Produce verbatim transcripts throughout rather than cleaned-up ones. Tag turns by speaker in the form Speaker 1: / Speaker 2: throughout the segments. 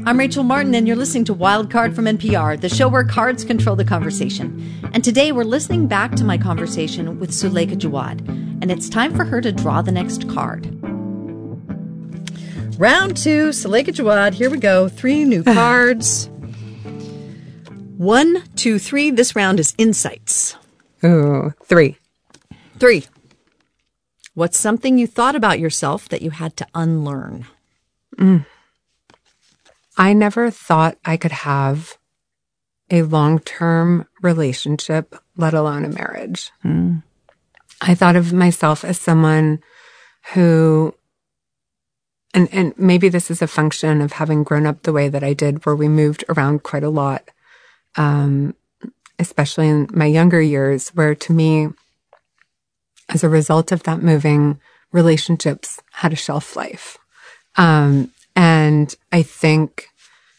Speaker 1: I'm Rachel Martin, and you're listening to Wild Card from N P R, the show where cards control the conversation. And today we're listening back to my conversation with Suleika Jaouad, and it's time for her to draw the next card. Round two, Suleika Jaouad. Here we go. Three new cards. One, two, three. This round is insights.
Speaker 2: Ooh, three.
Speaker 1: Three. What's something you thought about yourself that you had to unlearn?
Speaker 2: Mm. I never thought I could have a long-term relationship, let alone a marriage.
Speaker 1: Mm.
Speaker 2: I thought of myself as someone who, and, and maybe this is a function of having grown up the way that I did, where we moved around quite a lot, um, especially in my younger years, where to me, as a result of that moving, relationships had a shelf life. Um, and I think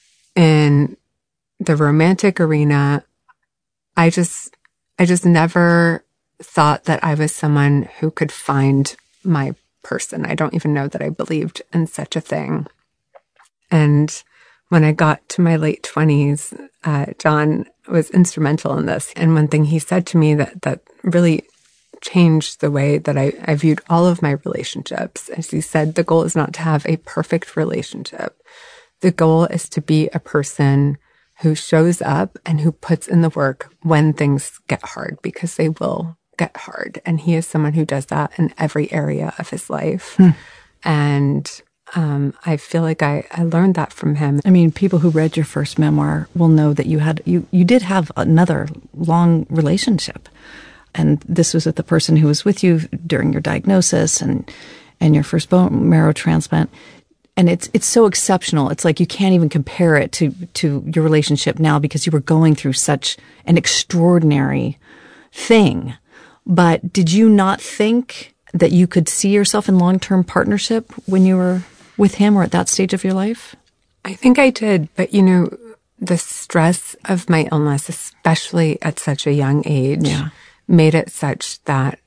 Speaker 2: in the romantic arena, I just, I just never thought that I was someone who could find my person. I don't even know that I believed in such a thing. And when I got to my late twenties, uh, John was instrumental in this. And one thing he said to me that, that really changed the way that I, I viewed all of my relationships. As he said, the goal is not to have a perfect relationship. The goal is to be a person who shows up and who puts in the work when things get hard, because they will get hard. And he is someone who does that in every area of his life. Hmm. And um, I feel like I, I learned that from him.
Speaker 1: I mean, people who read your first memoir will know that you had you, you did have another long relationship. And this was with the person who was with you during your diagnosis and and your first bone marrow transplant. And it's it's so exceptional. It's like you can't even compare it to, to your relationship now, because you were going through such an extraordinary thing. But did you not think that you could see yourself in long-term partnership when you were with him or at that stage of your life?
Speaker 2: I think I did. But, you know, the stress of my illness, especially at such a young age, yeah. made it such that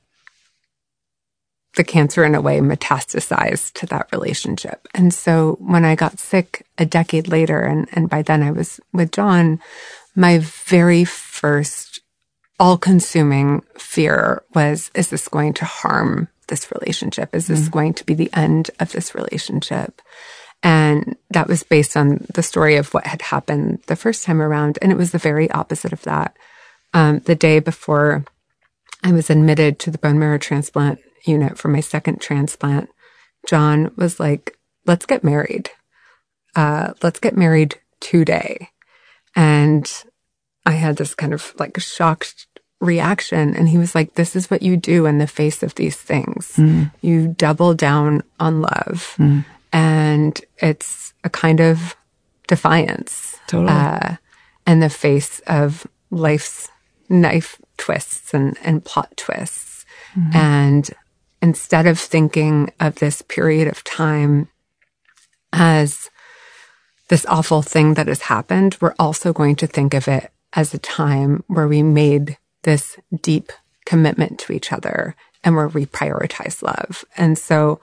Speaker 2: the cancer in a way metastasized to that relationship. And so when I got sick a decade later, and, and by then I was with John, my very first all-consuming fear was, is this going to harm this relationship? Is this mm. going to be the end of this relationship? And that was based on the story of what had happened the first time around. And it was the very opposite of that. Um, the day before I was admitted to the bone marrow transplant unit for my second transplant, John was like, let's get married. Uh, let's get married today. And I had this kind of like shocked reaction. And he was like, this is what you do in the face of these things. Mm. You double down on love. Mm. And it's a kind of defiance.
Speaker 1: Totally.
Speaker 2: Uh, in the face of life's knife twists and, and plot twists. Mm-hmm. And instead of thinking of this period of time as this awful thing that has happened, we're also going to think of it as a time where we made this deep commitment to each other and where we prioritized love. And so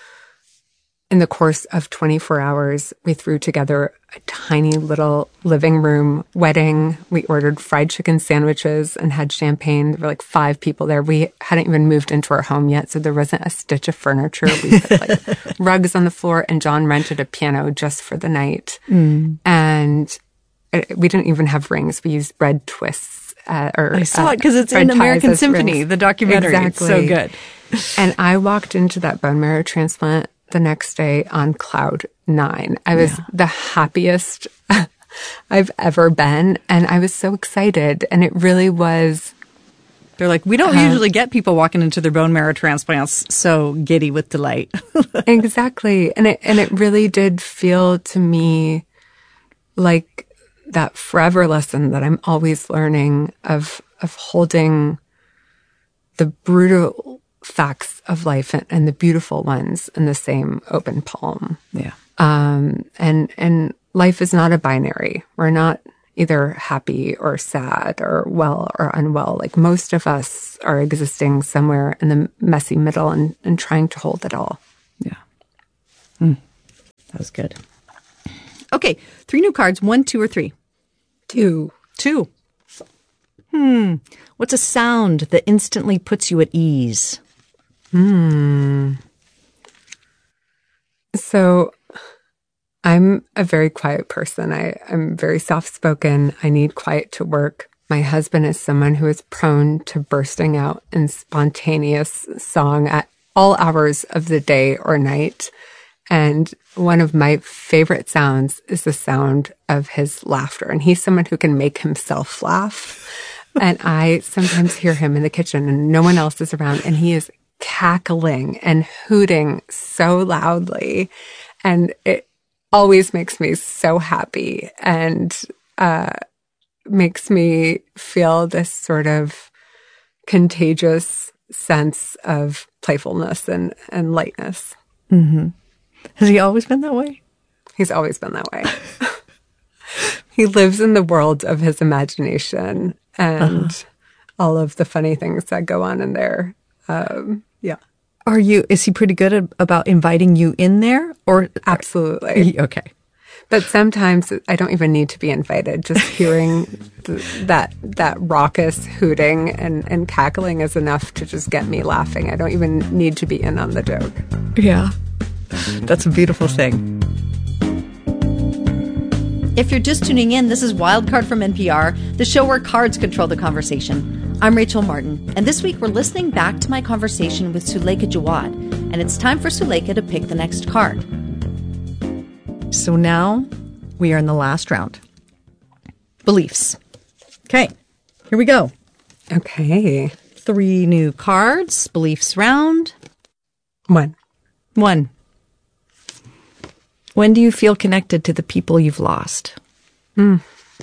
Speaker 2: in the course of twenty-four hours, we threw together a tiny little living room wedding. We ordered fried chicken sandwiches and had champagne. There were like five people there. We hadn't even moved into our home yet, so there wasn't a stitch of furniture. We put like rugs on the floor, and John rented a piano just for the night. Mm. And it, we didn't even have rings. We used bread twists. Uh, or,
Speaker 1: I saw uh, it because it's in American Symphony, rings. The documentary.
Speaker 2: Exactly.
Speaker 1: It's so good. And
Speaker 2: I walked into that bone marrow transplant the next day on cloud nine. I was yeah. the happiest I've ever been. And I was so excited. And it really was.
Speaker 1: They're like, we don't uh, usually get people walking into their bone marrow transplants so giddy with delight.
Speaker 2: Exactly. And it, and it really did feel to me like that forever lesson that I'm always learning of, of holding the brutal facts of life and, and the beautiful ones in the same open palm.
Speaker 1: Yeah.
Speaker 2: Um, and, and life is not a binary. We're not either happy or sad or well or unwell. Like most of us are existing somewhere in the messy middle and, and trying to hold it all.
Speaker 1: Yeah. Mm. That was good. Okay, three new cards. One, two, or three?
Speaker 2: Two.
Speaker 1: Two. Hmm. What's a sound that instantly puts you at ease?
Speaker 2: Hmm. So I'm a very quiet person. I, I'm very soft-spoken. I need quiet to work. My husband is someone who is prone to bursting out in spontaneous song at all hours of the day or night. And one of my favorite sounds is the sound of his laughter. And he's someone who can make himself laugh. And I sometimes hear him in the kitchen and no one else is around, and he is cackling and hooting so loudly. And it always makes me so happy and uh, makes me feel this sort of contagious sense of playfulness and, and lightness.
Speaker 1: Mm-hmm. Has he always been that way?
Speaker 2: He's always been that way. He lives in the world of his imagination and uh-huh. all of the funny things that go on in there. Um, yeah.
Speaker 1: Are you, is he pretty good at, about inviting you in there? Or
Speaker 2: absolutely.
Speaker 1: Okay.
Speaker 2: But sometimes I don't even need to be invited. Just hearing th- that that raucous hooting and, and cackling is enough to just get me laughing. I don't even need to be in on the joke.
Speaker 1: Yeah. That's a beautiful thing.
Speaker 3: If you're just tuning in, this is Wildcard from N P R, the show where cards control the conversation. I'm Rachel Martin, and this week we're listening back to my conversation with Suleika Jaouad, and it's time for Suleika to pick the next card.
Speaker 1: So now we are in the last round. Beliefs. Okay, here we go.
Speaker 2: Okay.
Speaker 1: Three new cards, beliefs round.
Speaker 2: One.
Speaker 1: One. When do you feel connected to the people you've lost?
Speaker 2: Mm.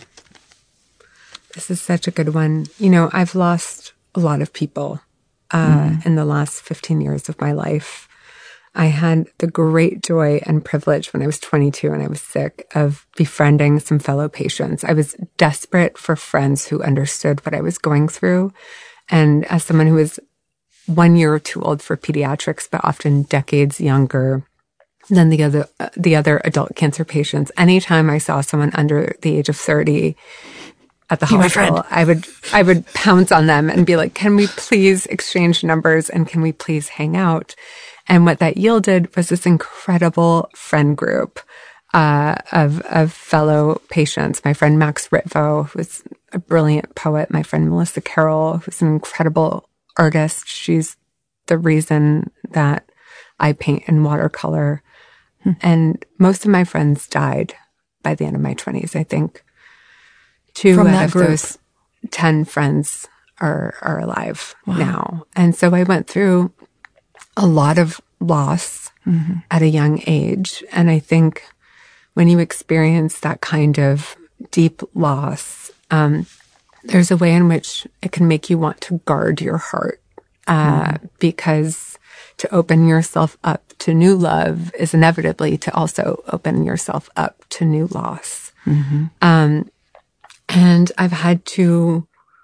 Speaker 2: This is such a good one. You know, I've lost a lot of people uh, mm. in the last fifteen years of my life. I had the great joy and privilege when I was twenty-two and I was sick of befriending some fellow patients. I was desperate for friends who understood what I was going through. And as someone who was one year or two old for pediatrics, but often decades younger than the other, uh, the other adult cancer patients, anytime I saw someone under the age of thirty at the hospital, I would, I would pounce on them and be like, can we please exchange numbers and can we please hang out? And what that yielded was this incredible friend group uh, of of fellow patients. My friend Max Ritvo, who's a brilliant poet. My friend Melissa Carroll, who's an incredible artist. She's the reason that I paint in watercolor. Hmm. And most of my friends died by the end of my twenties. I think two
Speaker 1: From
Speaker 2: out
Speaker 1: that
Speaker 2: of
Speaker 1: group.
Speaker 2: those ten friends are are alive
Speaker 1: wow.
Speaker 2: now. And so I went through a lot of loss mm-hmm. at a young age. And I think when you experience that kind of deep loss, um, there's a way in which it can make you want to guard your heart, uh, mm-hmm. because to open yourself up to new love is inevitably to also open yourself up to new loss. Mm-hmm. Um, and I've had to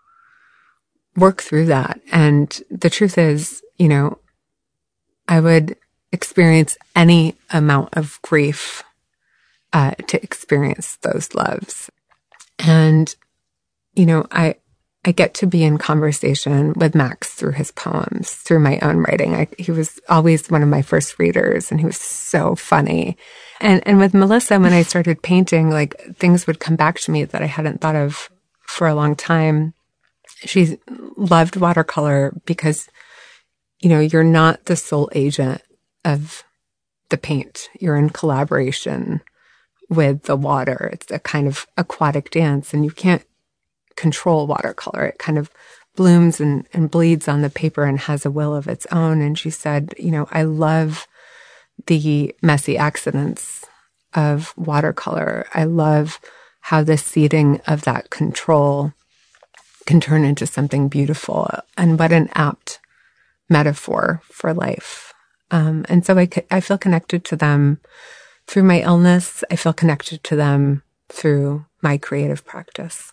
Speaker 2: work through that. And the truth is, you know, I would experience any amount of grief uh, to experience those loves. And, you know, I I get to be in conversation with Max through his poems, through my own writing. I, he was always one of my first readers, and he was so funny. And and with Melissa, when I started painting, like things would come back to me that I hadn't thought of for a long time. She loved watercolor because, you know, you're not the sole agent of the paint. You're in collaboration with the water. It's a kind of aquatic dance, and you can't control watercolor. It kind of blooms and, and bleeds on the paper and has a will of its own. And she said, you know, I love the messy accidents of watercolor. I love how the seeding of that control can turn into something beautiful. And what an apt metaphor for life. Um, and so I, I feel connected to them through my illness. I feel connected to them through my creative practice.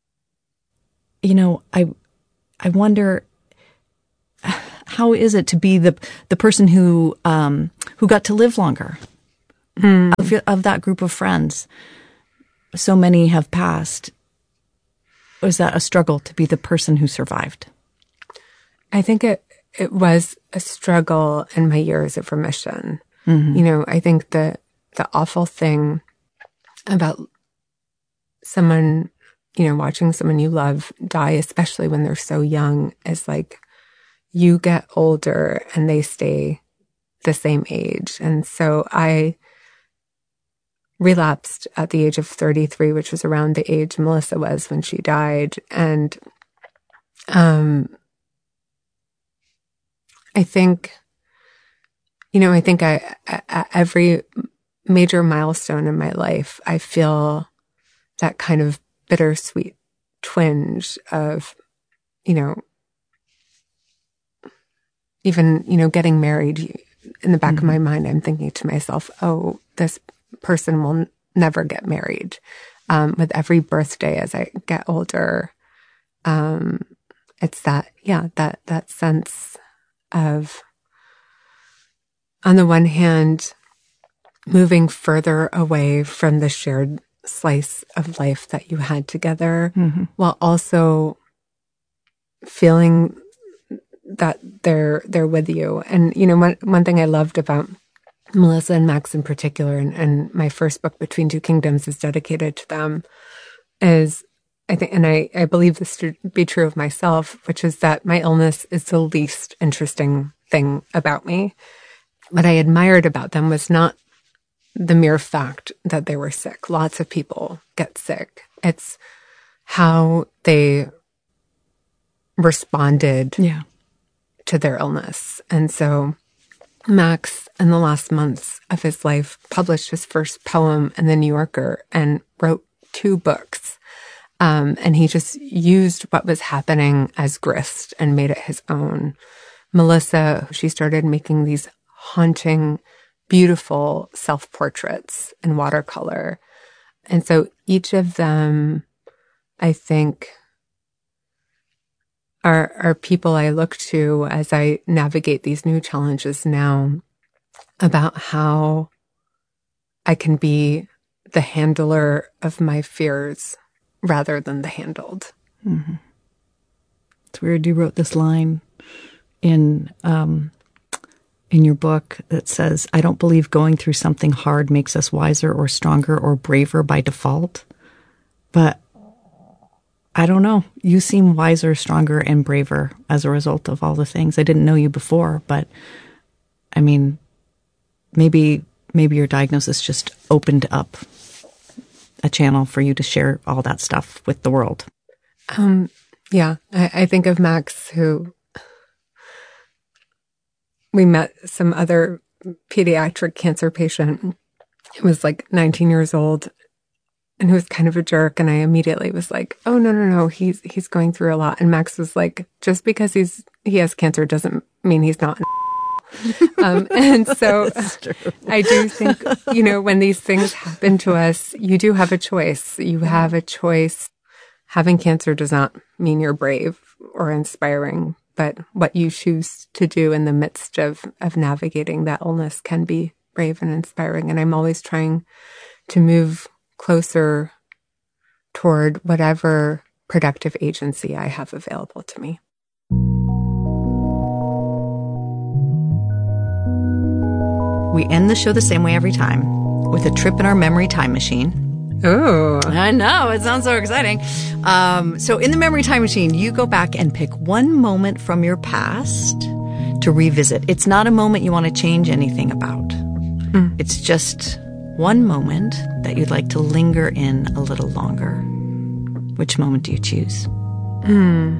Speaker 1: You know, I I wonder, how is it to be the the person who um, who got to live longer? Mm. of, of that group of friends, so many have passed. Was that a struggle to be the person who survived?
Speaker 2: I think it, it was a struggle in my years of remission. Mm-hmm. You know, I think the, the awful thing about someone, you know, watching someone you love die, especially when they're so young, is like you get older and they stay the same age. And so I relapsed at the age of thirty-three, which was around the age Melissa was when she died. And um, I think, you know, I think I, at every major milestone in my life, I feel that kind of bittersweet twinge of, you know, even, you know, getting married. In the back mm-hmm. of my mind, I'm thinking to myself, oh, this person will n- never get married. Um, with every birthday as I get older, um, it's that, yeah, that, that sense of, on the one hand, moving further away from the shared slice of life that you had together, mm-hmm. while also feeling that they're they're with you. And, you know, one, one thing I loved about Melissa and Max in particular, and, and my first book, Between Two Kingdoms, is dedicated to them, is, I think, and I, I believe this to be true of myself, which is that my illness is the least interesting thing about me. What I admired about them was not the mere fact that they were sick. Lots of people get sick. It's how they responded
Speaker 1: yeah.
Speaker 2: to their illness. And so Max, in the last months of his life, published his first poem in the New Yorker and wrote two books. Um, and he just used what was happening as grist and made it his own. Melissa, she started making these haunting, beautiful self-portraits in watercolor. And so each of them, I think, are, are people I look to as I navigate these new challenges now, about how I can be the handler of my fears rather than the handled.
Speaker 1: Mm-hmm. It's weird. You wrote this line in um, in your book that says, "I don't believe going through something hard makes us wiser or stronger or braver by default." But I don't know. You seem wiser, stronger, and braver as a result of all the things. I didn't know you before, but I mean, maybe maybe your diagnosis just opened up a channel for you to share all that stuff with the world.
Speaker 2: Um, yeah, I, I think of Max, who we met some other pediatric cancer patient who was like nineteen years old and who was kind of a jerk. And I immediately was like, oh, no, no, no, he's, he's going through a lot. And Max was like, just because he's, he has cancer doesn't mean he's not. um, and so I do think, you know, when these things happen to us, you do have a choice. You have a choice. Having cancer does not mean you're brave or inspiring, but what you choose to do in the midst of, of navigating that illness can be brave and inspiring. And I'm always trying to move closer toward whatever productive agency I have available to me.
Speaker 3: We end the show the same way every time, with a trip in our memory time machine.
Speaker 2: Oh,
Speaker 3: I know. It sounds so exciting. Um, so in the memory time machine, you go back and pick one moment from your past to revisit. It's not a moment you want to change anything about. Mm. It's just one moment that you'd like to linger in a little longer. Which moment do you choose?
Speaker 2: Hmm.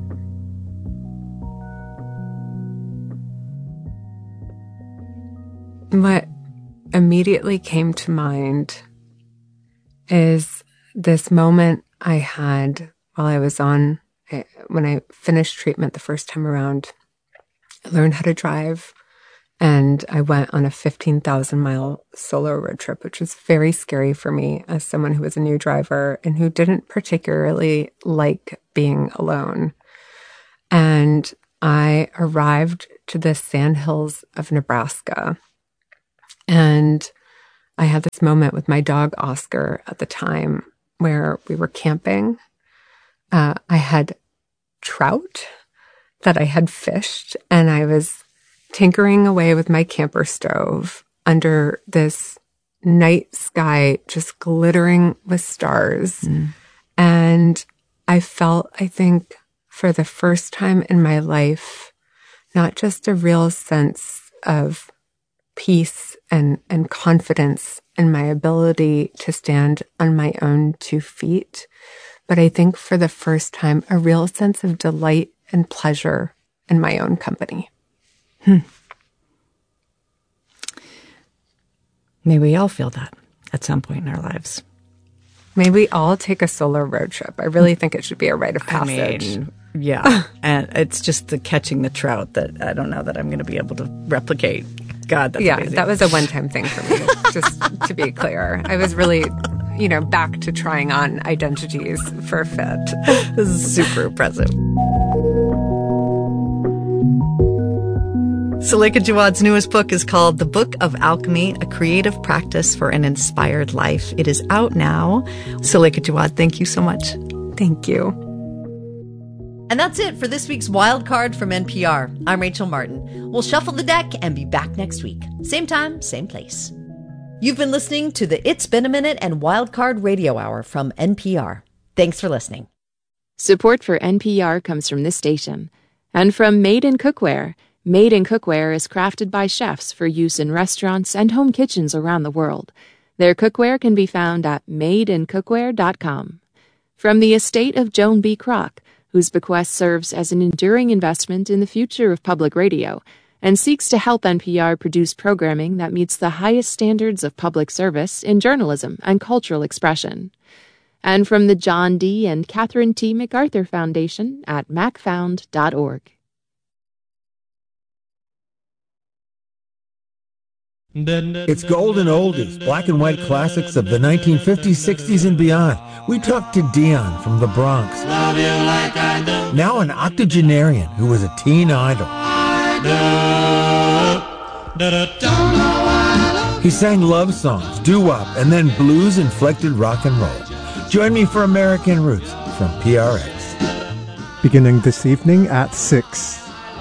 Speaker 2: What immediately came to mind is this moment I had while I was on, when I finished treatment the first time around. I learned how to drive, and I went on a fifteen thousand mile solo road trip, which was very scary for me as someone who was a new driver and who didn't particularly like being alone. And I arrived to the sandhills of Nebraska. And I had this moment with my dog, Oscar, at the time where we were camping. Uh, I had trout that I had fished, and I was tinkering away with my camper stove under this night sky just glittering with stars. Mm. And I felt, I think, for the first time in my life, not just a real sense of peace and, and confidence in my ability to stand on my own two feet, but I think for the first time, a real sense of delight and pleasure in my own company.
Speaker 1: Hmm. May we all feel that at some point in our lives.
Speaker 2: May we all take a solo road trip. I really think it should be a rite of passage.
Speaker 1: I mean, yeah. And it's just the catching the trout that I don't know that I'm going to be able to replicate. God, that's
Speaker 2: yeah,
Speaker 1: amazing.
Speaker 2: That was a one-time thing for me, just to be clear. I was really, you know, back to trying on identities for fit.
Speaker 1: This is super impressive. Suleika Jaouad's newest book is called The Book of Alchemy, A Creative Practice for an Inspired Life. It is out now. Suleika Jaouad, thank you so much.
Speaker 2: Thank you.
Speaker 3: And that's it for this week's Wild Card from N P R. I'm Rachel Martin. We'll shuffle the deck and be back next week. Same time, same place. You've been listening to the It's Been a Minute and Wild Card Radio Hour from N P R. Thanks for listening.
Speaker 4: Support for N P R comes from this station and from Made in Cookware. Made in Cookware is crafted by chefs for use in restaurants and home kitchens around the world. Their cookware can be found at made in cookware dot com. From the estate of Joan B. Kroc, whose bequest serves as an enduring investment in the future of public radio and seeks to help N P R produce programming that meets the highest standards of public service in journalism and cultural expression. And from the John D. and Catherine T. MacArthur Foundation at mac found dot org.
Speaker 5: It's golden oldies, black and white classics of the nineteen fifties, sixties, and beyond. We talked to Dion from the Bronx. Now an octogenarian who was a teen idol. He sang love songs, doo-wop, and then blues-inflected rock and roll. Join me for American Roots from P R X.
Speaker 6: Beginning this evening at six.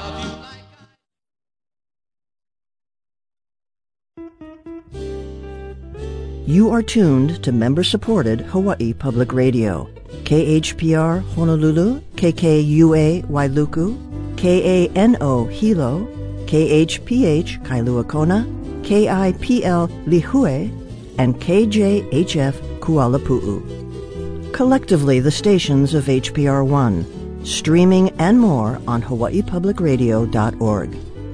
Speaker 7: You are tuned to member-supported Hawaii Public Radio. K H P R Honolulu, K K U A Wailuku, K A N O Hilo, K H P H Kailua Kona, K I P L Lihue, and K J H F Kuala Pu'u. Collectively the stations of H P R one, streaming and more on hawaii public radio dot org.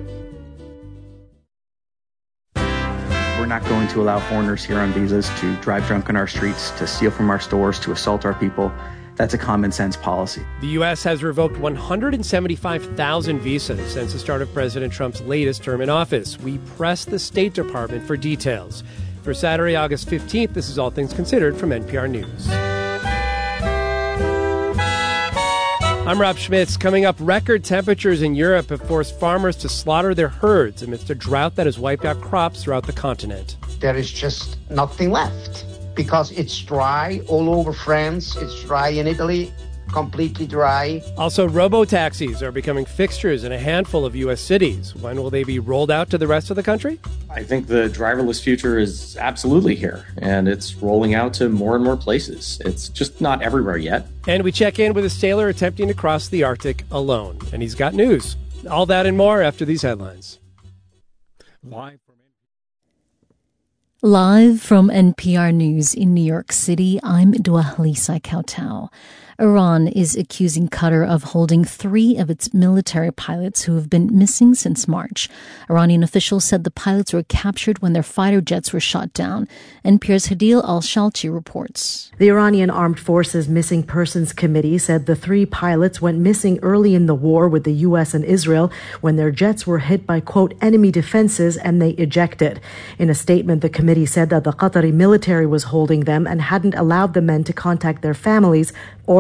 Speaker 8: We're not going to allow foreigners here on visas to drive drunk on our streets, to steal from our stores, to assault our people. That's a common sense policy.
Speaker 9: The U S has revoked one hundred seventy-five thousand visas since the start of President Trump's latest term in office. We pressed the State Department for details. For Saturday, August fifteenth, this is All Things Considered from N P R News. I'm Rob Schmitz. Coming up, record temperatures in Europe have forced farmers to slaughter their herds amidst a drought that has wiped out crops throughout the continent.
Speaker 10: There is just nothing left because it's dry all over France. It's dry in Italy, completely dry.
Speaker 9: Also, robo-taxis are becoming fixtures in a handful of U S cities. When will they be rolled out to the rest of the country?
Speaker 11: I think the driverless future is absolutely here, and it's rolling out to more and more places. It's just not everywhere yet.
Speaker 9: And we check in with a sailor attempting to cross the Arctic alone. And he's got news. All that and more after these headlines.
Speaker 12: Live from Live from N P R News in New York City, I'm Dwalisa Kautau. Iran is accusing Qatar of holding three of its military pilots who have been missing since March. Iranian officials said the pilots were captured when their fighter jets were shot down. N P R's Hadil Al-Shalchi reports.
Speaker 13: The Iranian Armed Forces Missing Persons Committee said the three pilots went missing early in the war with the U S and Israel when their jets were hit by, quote, enemy defenses and they ejected. In a statement, the committee said that the Qatari military was holding them and hadn't allowed the men to contact their families or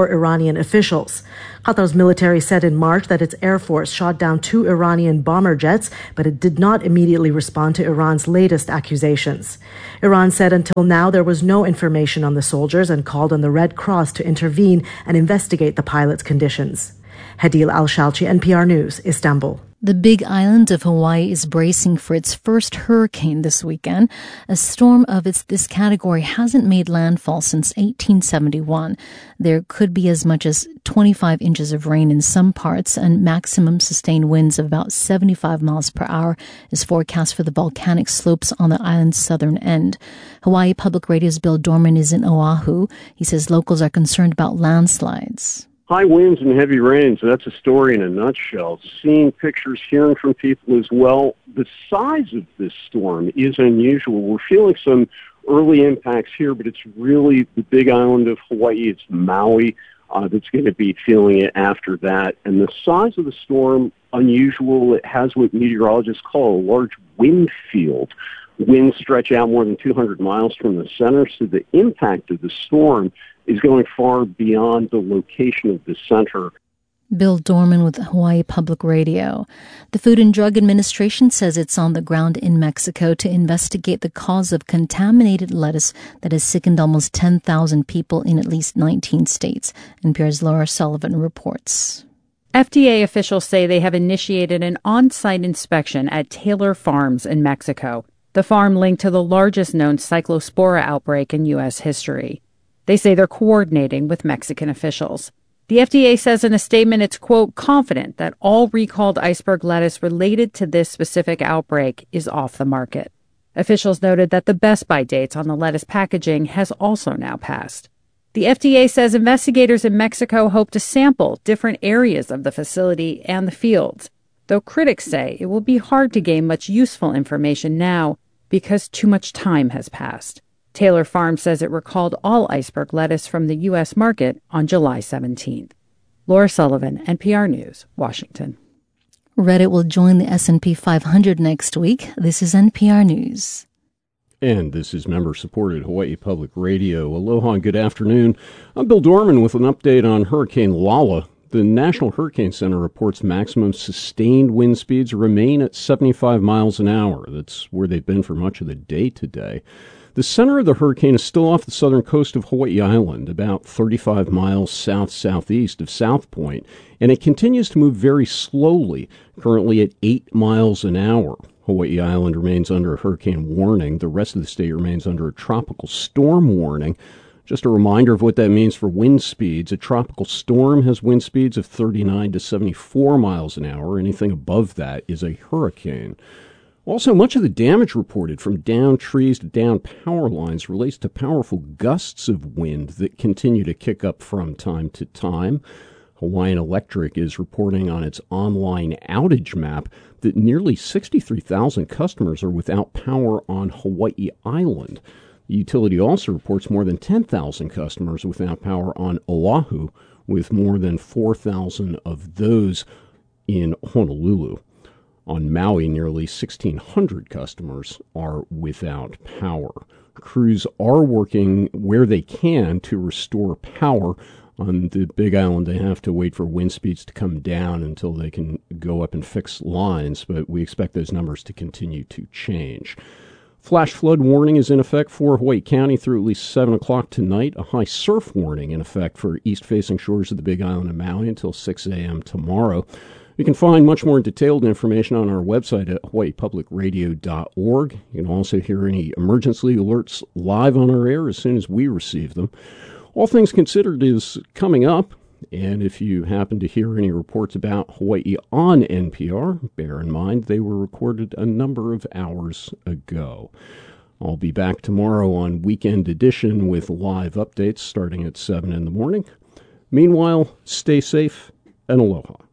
Speaker 13: four Iranian officials. Qatar's military said in March that its air force shot down two Iranian bomber jets, but it did not immediately respond to Iran's latest accusations. Iran said until now there was no information on the soldiers and called on the Red Cross to intervene and investigate the pilot's conditions. Hadil Al-Shalchi, N P R News, Istanbul.
Speaker 12: The Big Island of Hawaii is bracing for its first hurricane this weekend. A storm of its this category hasn't made landfall since eighteen seventy-one. There could be as much as twenty-five inches of rain in some parts, and maximum sustained winds of about seventy-five miles per hour is forecast for the volcanic slopes on the island's southern end. Hawaii Public Radio's Bill Dorman is in Oahu. He says locals are concerned about landslides.
Speaker 14: High winds and heavy rains, that's a story in a nutshell. Seeing pictures, hearing from people as well. The size of this storm is unusual. We're feeling some early impacts here, but it's really the Big Island of Hawaii. It's Maui uh, that's going to be feeling it after that. And the size of the storm, unusual. It has what meteorologists call a large wind field. Winds stretch out more than two hundred miles from the center, so the impact of the storm is going far beyond the location of the center.
Speaker 12: Bill Dorman with Hawaii Public Radio. The Food and Drug Administration says it's on the ground in Mexico to investigate the cause of contaminated lettuce that has sickened almost ten thousand people in at least nineteen states. N P R's Laura Sullivan reports.
Speaker 15: F D A officials say they have initiated an on-site inspection at Taylor Farms in Mexico, the farm linked to the largest known cyclospora outbreak in U S history. They say they're coordinating with Mexican officials. The F D A says in a statement it's, quote, confident that all recalled iceberg lettuce related to this specific outbreak is off the market. Officials noted that the best by dates on the lettuce packaging has also now passed. The F D A says investigators in Mexico hope to sample different areas of the facility and the fields, though critics say it will be hard to gain much useful information now because too much time has passed. Taylor Farms says it recalled all iceberg lettuce from the U S market on July seventeenth. Laura Sullivan, N P R News, Washington.
Speaker 12: Reddit will join the S and P five hundred next week. This is N P R News.
Speaker 16: And this is member-supported Hawaii Public Radio. Aloha and good afternoon. I'm Bill Dorman with an update on Hurricane Lala. The National Hurricane Center reports maximum sustained wind speeds remain at seventy-five miles an hour. That's where they've been for much of the day today. The center of the hurricane is still off the southern coast of Hawaii Island, about thirty-five miles south-southeast of South Point, and it continues to move very slowly, currently at eight miles an hour. Hawaii Island remains under a hurricane warning. The rest of the state remains under a tropical storm warning. Just a reminder of what that means for wind speeds. A tropical storm has wind speeds of thirty-nine to seventy-four miles an hour. Anything above that is a hurricane. Also, much of the damage reported from downed trees to downed power lines relates to powerful gusts of wind that continue to kick up from time to time. Hawaiian Electric is reporting on its online outage map that nearly sixty-three thousand customers are without power on Hawaii Island. The utility also reports more than ten thousand customers without power on Oahu, with more than four thousand of those in Honolulu. On Maui, nearly sixteen hundred customers are without power. Crews are working where they can to restore power. On the Big Island, they have to wait for wind speeds to come down until they can go up and fix lines, but we expect those numbers to continue to change. Flash flood warning is in effect for Hawaii County through at least seven o'clock tonight. A high surf warning in effect for east-facing shores of the Big Island and Maui until six a.m. tomorrow. You can find much more detailed information on our website at hawaii public radio dot org. You can also hear any emergency alerts live on our air as soon as we receive them. All Things Considered is coming up, and if you happen to hear any reports about Hawaii on N P R, bear in mind they were recorded a number of hours ago. I'll be back tomorrow on Weekend Edition with live updates starting at seven in the morning. Meanwhile, stay safe and aloha.